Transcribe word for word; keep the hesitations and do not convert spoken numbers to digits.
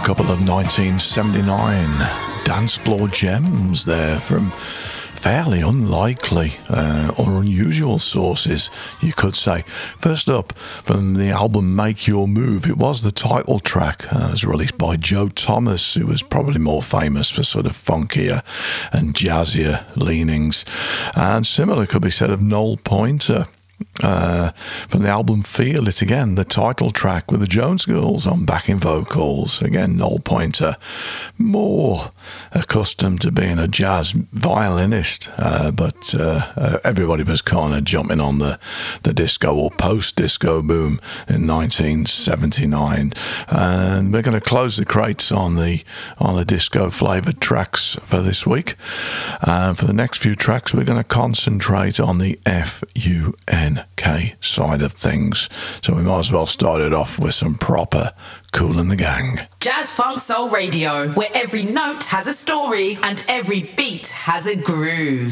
couple of nineteen seventy-nine dance floor gems there from fairly unlikely uh, or unusual sources, you could say. First up, from the album Make Your Move, it was the title track. Uh, it was released by Joe Thomas, who was probably more famous for sort of funkier and jazzier leanings. And similar could be said of Noel Pointer. Uh, from the album Feel It, again, the title track with the Jones Girls on backing vocals. Again, Noel Pointer, more accustomed to being a jazz violinist, uh, but uh, uh, everybody was kind of jumping on the, the disco or post-disco boom in nineteen seventy-nine. And we're going to close the crates on the on the disco-flavoured tracks for this week. And for the next few tracks, we're going to concentrate on the F U N K side of things. So we might as well start it off with some proper Kool and the Gang. Jazz Funk Soul Radio, where every note has a story and every beat has a groove.